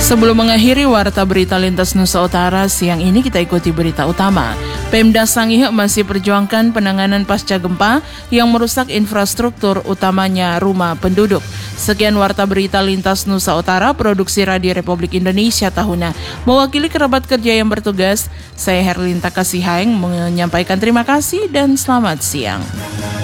Sebelum mengakhiri Warta Berita Lintas Nusa Utara siang ini, kita ikuti berita utama. Pemda Sangihe masih perjuangkan penanganan pasca gempa yang merusak infrastruktur utamanya rumah penduduk. Sekian Warta Berita Lintas Nusa Utara, produksi Radio Republik Indonesia Tahuna. Mewakili kerabat kerja yang bertugas, saya Herlinta Kasihang menyampaikan terima kasih dan selamat siang.